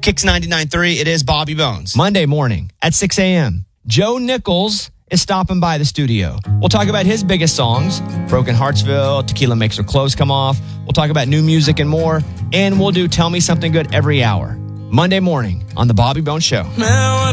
Kicks 99.3, it is Bobby Bones. Monday morning at 6 a.m., Joe Nichols is stopping by the studio. We'll talk about his biggest songs, Broken Heartsville, Tequila Makes Her Clothes Come Off. We'll talk about new music and more, and we'll do Tell Me Something Good every hour. Monday morning on The Bobby Bones Show.